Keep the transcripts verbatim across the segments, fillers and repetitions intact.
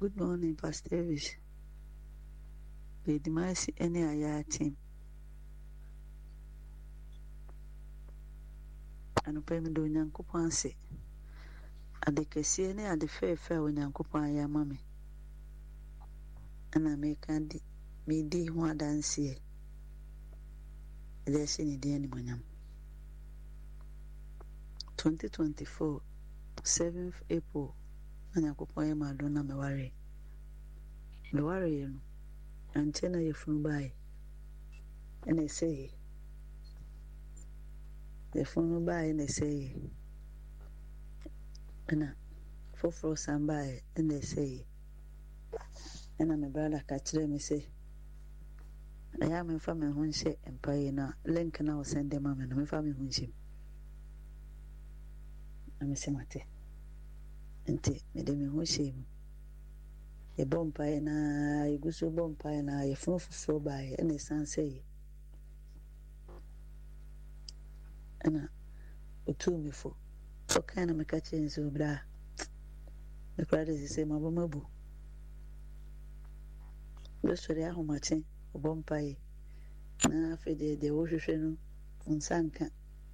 Good morning, Pastor Elvis. Lady Mercy, any aya team. And pay me do Yankupon say. At the Cassiane at the fair fair when Yankupon ya mammy. And I make candy me de one dance here. There's any day any twenty twenty-four, seventh April. And Yankupon ya madonna me worry. Me worry, you know. And ten a from by. And they say, the phone by and they say, and for for some by and they say, and I'm a brother catch them say, I am in family who say empire now, link now send them mamma and my family who ship. I'm a semate. And take me them who shame. A bumpire na, a good so bumpire na, a phone for by and the son say. And I told me for what kind of a catching so blah. The crowd is the same about my boo. Just for the how much a bumpire. Now, for the ocean on Sanka.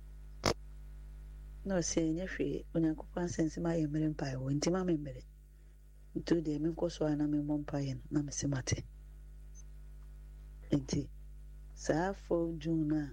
No saying if we when I could sense my empire, when Timma remember it. To the Minko and I'm a bumpire, Namasimate. And tea. Sir for June.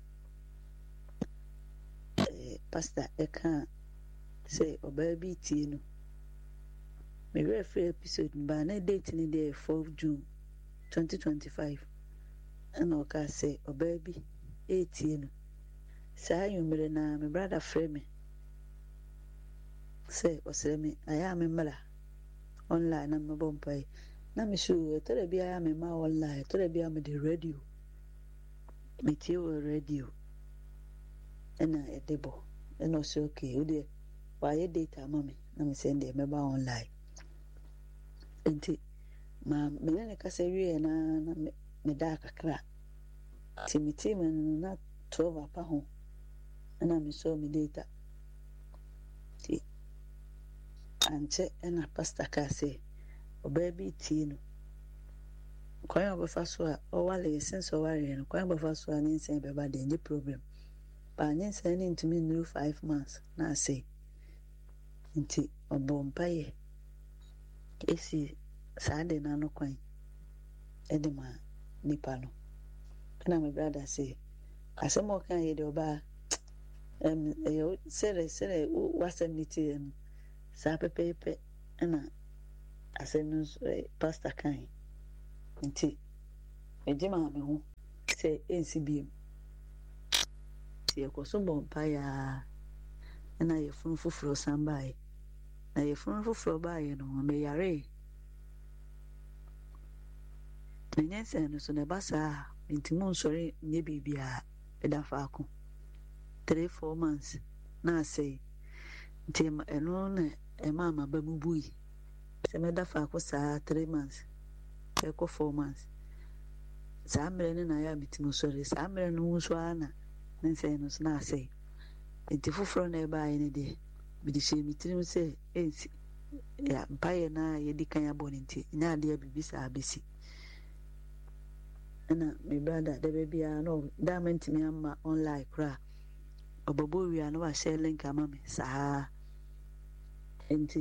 Pastor Eka say o baby tino me refer episode ba na date ni the fourth of June twenty twenty-five and o ka say o baby eighteen say you mere na me brother frame me say o say me aya me mala online na me bompai na me show to le bia me ma online to le bia me the radio me tie radio and a debo. And also, okay, you did why data, mommy. Let me send a member online. And my Melanica say, and I dark a crack. Timmy Tim and not twelve up home. And I saw me data. And check and a pasta casse or baby tino. Quite over fast or while a sense of worry and quite over fast one insane about the problem. But I sending to me new five months. Now say, Inti or Bompire. If he Sunday nano coin, Edema Nipano. And I'm a brother say, I say more can you do about um, say, say, what's a nitty and sape paper and I say, no, Pastor Kind. Inti, a Jimmy who say, N C B M. Ye koso bompaya na ye funu fufuro sambai na ye funu fufuro bae no me yare nenyense no so ne basa ntimu nsori nye bibia eda faako three four months na say ntim eno na e mama bamubui se me da faako sa three months e ko four months sa mre na ya bitimu sori sa mre no nso ana Nancy no na say enti foforo na eba ayi ne de bi di she mitrim say enti ya mpaye na ye di kan ya boni nti nya de bibisa abesi na my brother the baby no diamond me amma online kra obobo wi ana wa share link ama me sa enti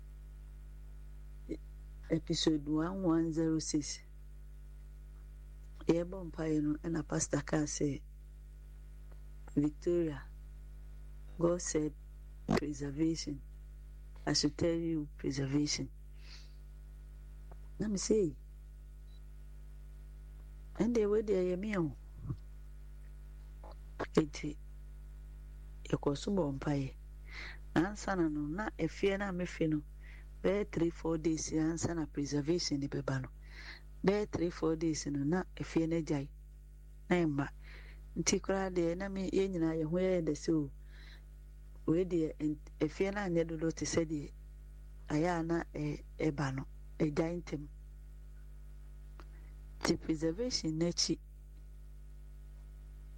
episode one oh six e bo mpaye no na pastor ka say Victoria, God said preservation. I should tell you preservation. Let me say. And they were there, meal. It a cosumo umpire. Answer no, not a fear, na me fino. Bear three, four days, answer na preservation, the bebano. Bear three, four days, and not a fear, ne jay. Name. Nti kora de na me ye nyina ye ho ye de so we de efie na anya dodo te se de aya na e eba no e giantem the preservation na chi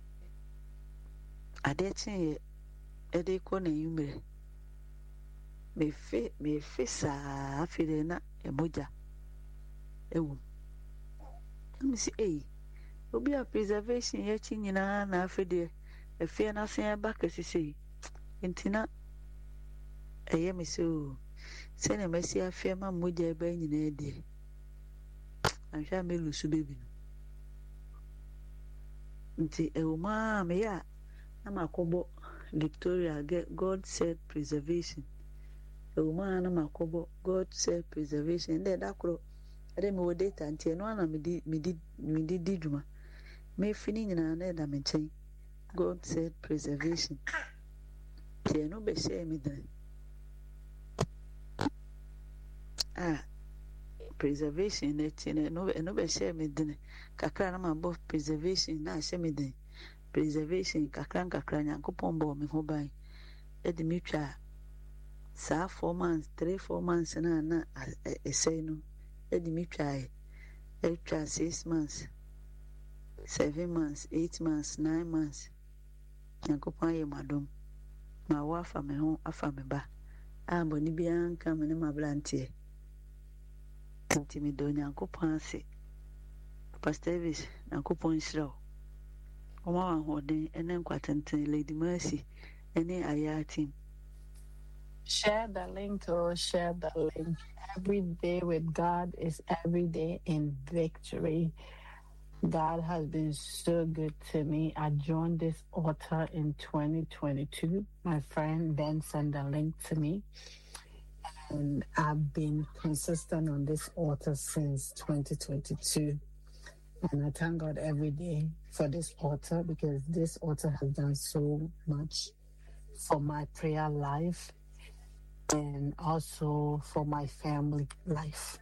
ade chi e de ko na yumre me fe me fe saa afide na emoja ewu me say eh obi a preservation ye chi nyina na afide efie na se ba kasisi ntina eye me so se na mesi afie ma moja ba nyina de ahwa me lusu baby nti ewu ma me ya na makobo Victoria get God said preservation ewu ma na makobo God said preservation de da kro ade me wo data nti no na me di me di me di di dwuma me fini nyina na da me nchen God said preservation ti no be share me dan ah preservation net no no be share me dan kakra na mabo preservation na share me dan preservation kakra kakra nyankopon bo me ho ban e de me twa sa four months three four months na na essay no e de me twa e twa six months seven months eight months nine months nyankopon ye madom ma wa fa me ho afa me ba ambo ni bia nka me ne mabrantie nti me do nyankopon ase Pastor Davis nyankopon shiraw Oma wan hoden enen kwatenten Lady Mercy ene aya team. Share the link or share the link. Every day with God is every day in victory. God has been so good to me. I joined this altar in twenty twenty-two. My friend then sent a link to me. And I've been consistent on this altar since twenty twenty-two. And I thank God every day for this altar because this altar has done so much for my prayer life and also for my family life.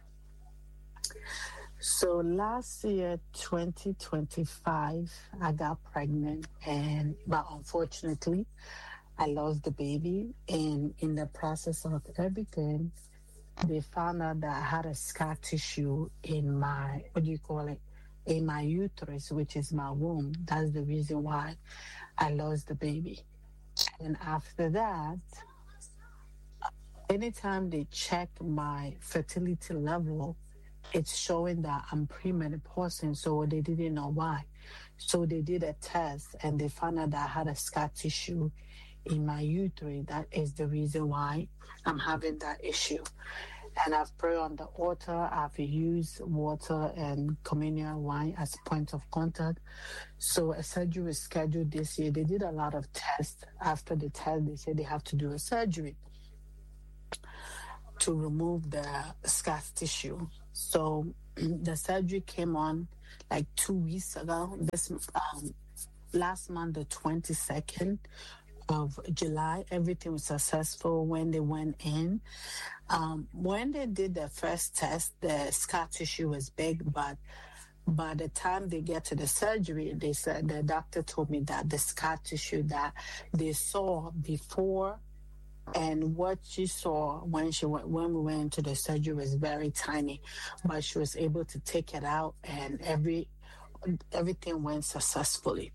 So last year, twenty twenty-five, I got pregnant, and but unfortunately, I lost the baby. And in the process of everything, they found out that I had a scar tissue in my, what do you call it? in my uterus, which is my womb. That's the reason why I lost the baby. And after that, anytime they check my fertility level, it's showing that I'm premenopausal, so they didn't know why. So they did a test and they found out that I had a scar tissue in my uterus. That is the reason why I'm having that issue. And I've prayed on the altar. I've used water and communion wine as point of contact. So a surgery was scheduled this year. They did a lot of tests. After the test, they said they have to do a surgery to remove the scar tissue. So the surgery came on like two weeks ago. This um, last month, the twenty-second of July, everything was successful when they went in. Um, when they did the first test, the scar tissue was big, but by the time they get to the surgery, they said the doctor told me that the scar tissue that they saw before and what she saw when she went, when we went into the surgery was very tiny, but she was able to take it out, and every everything went successfully.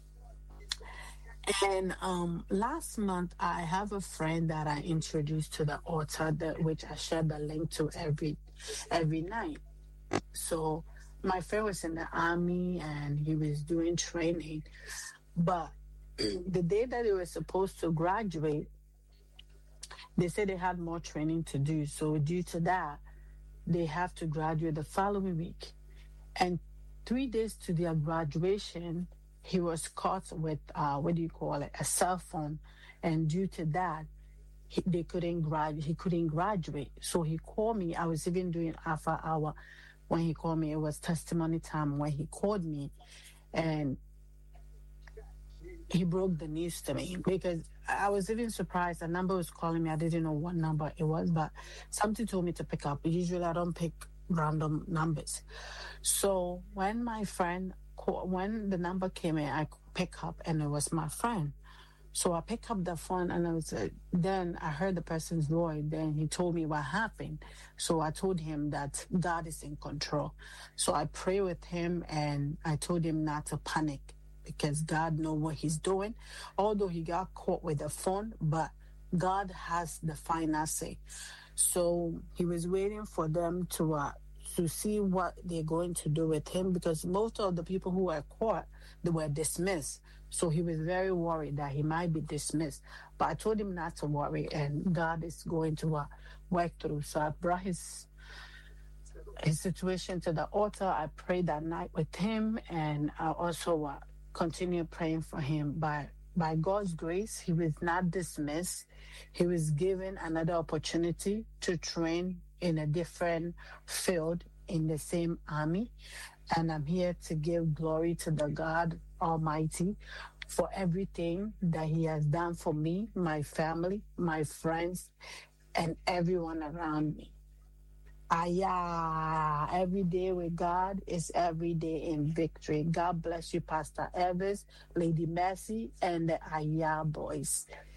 And um, last month, I have a friend that I introduced to the altar, that, which I share the link to every every night. So my friend was in the army and he was doing training. But the day that they were supposed to graduate, they said they had more training to do. So due to that, they have to graduate the following week. And three days to their graduation, he was caught with, uh, what do you call it, a cell phone. And due to that, he, they couldn't grad, he couldn't graduate. So he called me. I was even doing alpha hour when he called me. It was testimony time when he called me. And he broke the news to me because I was even surprised. A number was calling me. I didn't know what number it was, but something told me to pick up. Usually I don't pick random numbers. So when my friend, when the number came in, I pick up and it was my friend. So I picked up the phone and I was, uh, then I heard the person's voice. Then he told me what happened. So I told him that God is in control. So I prayed with him and I told him not to panic because God knows what he's doing. Although he got caught with the phone, but God has the final say. So he was waiting for them to uh, to see what they're going to do with him, because most of the people who were caught, they were dismissed. So he was very worried that he might be dismissed. But I told him not to worry, and God is going to uh, work through. So I brought his his situation to the altar. I prayed that night with him, and I also uh, continued praying for him. By by God's grace, he was not dismissed. He was given another opportunity to train in a different field in the same army. And I'm here to give glory to the God Almighty for everything that he has done for me, my family, my friends, and everyone around me. Aya, every day with God is every day in victory. God bless you, Pastor Elvis, Lady Mercy, and the Aya boys.